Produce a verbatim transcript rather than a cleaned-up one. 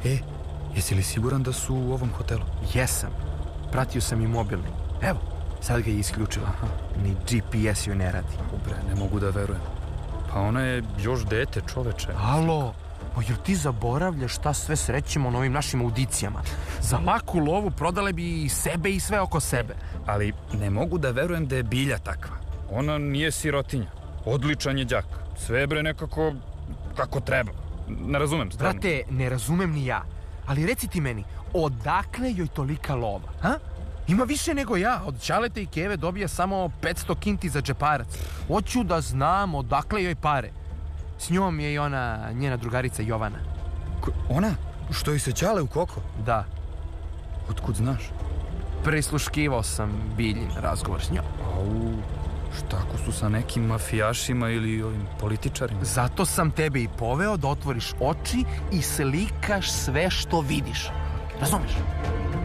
E, jesi li siguran da su u ovom hotelu? Jesam. Pratio sam i mobilni. Evo, sad ga je isključila. Aha. Ni G P S joj ne radi. Bre, ne mogu da verujem. Pa ona je još dete, čoveče. Alo, pa jer ti zaboravljaš šta sve srećemo na ovim našim audicijama? Za laku lovu prodale bi i sebe i sve oko sebe. Ali ne mogu da verujem da je Bilja takva. Ona nije sirotinja. Odličan je đak. Sve bre nekako kako treba. Ne razumem stvarno. Brate, ne razumem ni ja. Ali reci ti meni, odakle joj tolika lova, ha? Ima više nego ja. Od Ćaleta i Keve dobija samo petsto kinti za džeparac. Hoću da znam odakle joj pare. S njom je i ona, njena drugarica Jovana. Ko, ona? Što joj se Ćale u koko? Da. Otkud znaš? Prisluškivao sam Biljin razgovor s njom. Au, šta ako su sa nekim mafijašima ili ovim političarima? Zato sam tebe i poveo da otvoriš oči i slikaš sve što vidiš. Razumeš?